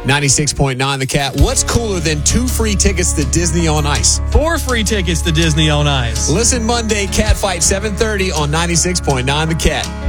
96.9 The Cat. What's cooler than 2 free tickets to Disney on Ice? 4 free tickets to Disney on Ice. Listen Monday, Cat Fight, 7:30 on 96.9 The Cat.